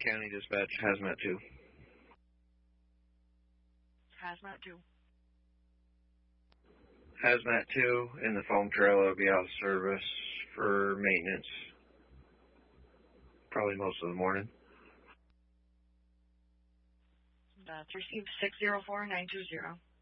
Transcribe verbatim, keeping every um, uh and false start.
County Dispatch, Hazmat two. Hazmat two. Hazmat two in the foam trailer will be out of service for maintenance. Probably most of the morning. That's received six zero four nine two zero.